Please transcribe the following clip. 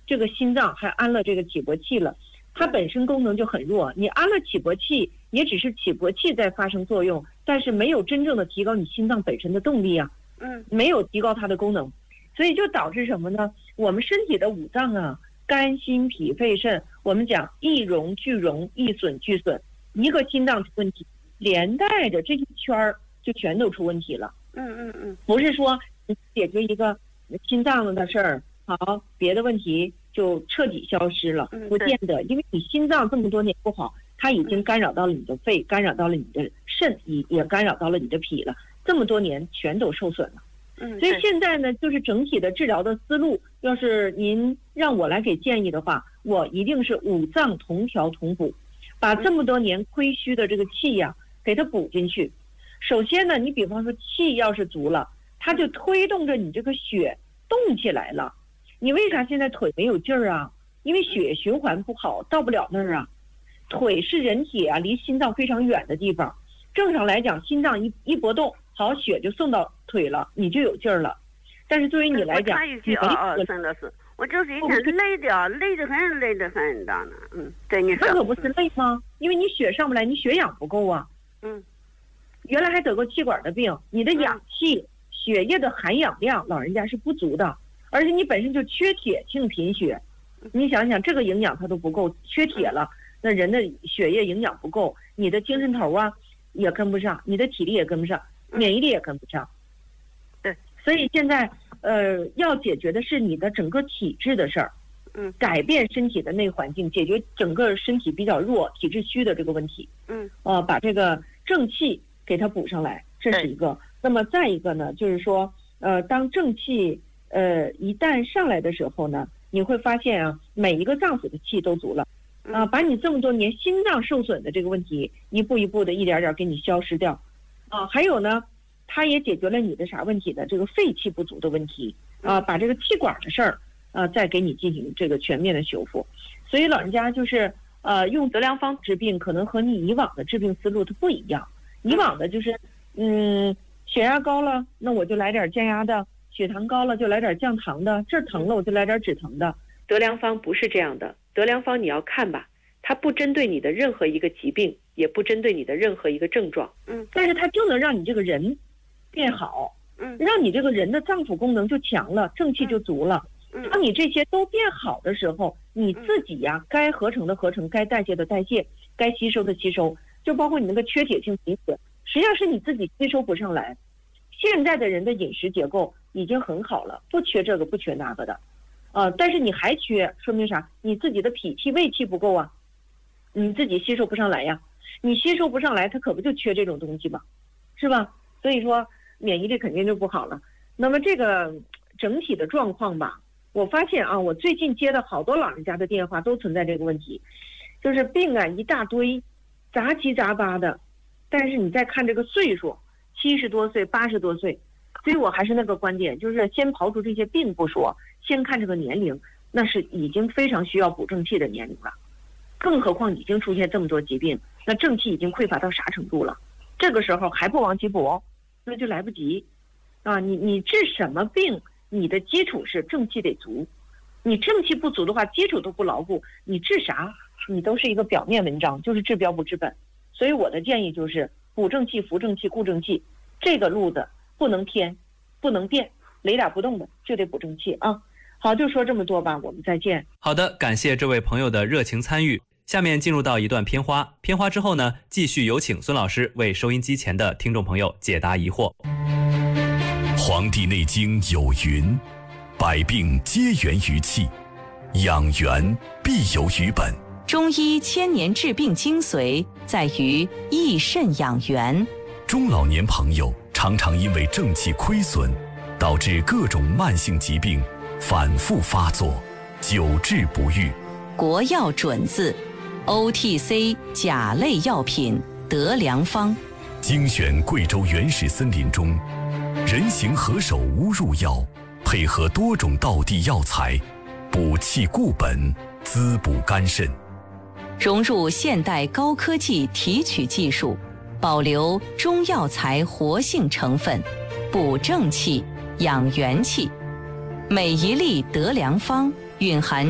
这个心脏还安了这个起搏器了，它本身功能就很弱，你安了起搏器也只是起搏器在发生作用，但是没有真正的提高你心脏本身的动力啊，没有提高它的功能，所以就导致什么呢？我们身体的五脏啊，肝心脾肺肾，我们讲一荣俱荣，一损俱损，一个心脏出问题，连带着这一圈就全都出问题了。不是说你解决一个心脏的事儿，好，别的问题就彻底消失了，不见得，因为你心脏这么多年不好，它已经干扰到了你的肺，干扰到了你的肾，也干扰到了你的脾了，这么多年全都受损了。所以现在呢，就是整体的治疗的思路，要是您让我来给建议的话，我一定是五脏同调同补，把这么多年亏虚的这个气呀，给它补进去。首先呢，你比方说气要是足了，它就推动着你这个血动起来了。你为啥现在腿没有劲儿啊？因为血液循环不好，到不了那儿啊。腿是人体啊离心脏非常远的地方，正常来讲，心脏一搏动，好，血就送到腿了，你就有劲儿了。但是对于你来讲， 真的是，我就是以前累得很的。对你说， 那可不是累吗？因为你血上不来，你血氧不够啊。原来还得过气管的病，你的氧气、血液的含氧量，老人家是不足的，而且你本身就缺铁性贫血。你想想，这个营养它都不够，缺铁了，那人的血液营养不够，你的精神头啊也跟不上，你的体力也跟不上，免疫力也跟不上。 对， 所以现在要解决的是你的整个体质的事儿，改变身体的内环境，解决整个身体比较弱、体质虚的这个问题。把这个正气给它补上来，这是一个。那么再一个呢，就是说，当正气一旦上来的时候呢，你会发现啊，每一个脏腑的气都足了，把你这么多年心脏受损的这个问题，一步一步的一点点给你消失掉。还有呢，它也解决了你的啥问题呢？这个肺气不足的问题把这个气管的事儿再给你进行这个全面的修复。所以老人家就是用德良方治病，可能和你以往的治病思路它不一样。以往的就是血压高了，那我就来点降压的；血糖高了就来点降糖的；这儿疼了我就来点止疼的。德良方不是这样的，德良方你要看吧，它不针对你的任何一个疾病，也不针对你的任何一个症状，但是它就能让你这个人变好，让你这个人的脏腑功能就强了，正气就足了。当你这些都变好的时候，你自己呀，该合成的合成，该代谢的代谢，该吸收的吸收，就包括你那个缺铁性贫血，实际上是你自己吸收不上来。现在的人的饮食结构已经很好了，不缺这个不缺那个的，但是你还缺，说明啥？你自己的脾气胃气不够啊，你自己吸收不上来呀。你吸收不上来，它可不就缺这种东西吗？是吧？所以说免疫力肯定就不好了。那么这个整体的状况吧，我发现啊，我最近接的好多老人家的电话都存在这个问题，就是病啊一大堆，杂七杂八的，但是你再看这个岁数，70多岁、80多岁，所以我还是那个观点，就是先刨除这些病不说，先看这个年龄，那是已经非常需要补正气的年龄了。更何况已经出现这么多疾病，那正气已经匮乏到啥程度了？这个时候还不往起补，那就来不及啊！你治什么病，你的基础是正气得足，你正气不足的话，基础都不牢固，你治啥你都是一个表面文章，就是治标不治本。所以我的建议就是补正气、扶正气、固正气，这个路子不能偏，不能变，雷打不动的就得补正气啊！好，就说这么多吧，我们再见。 好的，感谢这位朋友的热情参与。下面进入到一段片花，片花之后呢，继续有请孙老师为收音机前的听众朋友解答疑惑。 黄帝内经有云，百病皆源于气，养元必有于本。 中医1000年治病精髓在于益肾养元。 中老年朋友常常因为正气亏损，导致各种慢性疾病反复发作，久治不愈。 国药准字 OTC 甲类药品德良方， 精选贵州原始森林中人形何首乌入药，配合多种道地药材，补气固本，滋补肝肾。 融入现代高科技提取技术，保留中药材活性成分，补正气，养元气。每一粒德良方蕴含